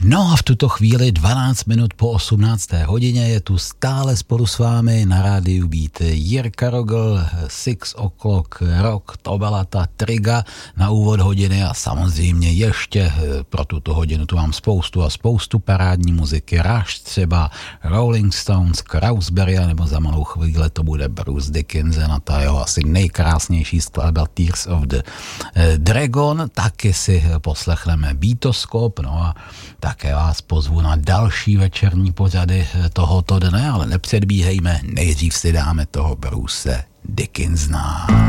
No a v tuto chvíli 12 minut po 18. hodině je tu stále spolu s vámi na rádiu Beat Jirka Rogl, 6 O'Clock Rock, to byla ta triga na úvod hodiny a samozřejmě ještě pro tuto hodinu tu mám spoustu parádní muziky, Rush třeba, Rolling Stones, Krausberry, nebo za malou chvíli to bude Bruce Dickinson a ta jeho asi nejkrásnější skladba Tears of the Dragon, taky si poslechneme Beatoskop, no a také vás pozvu na další večerní pořady tohoto dne, ale nepředbíhejme, nejdřív si dáme toho Bruce Dickinsona.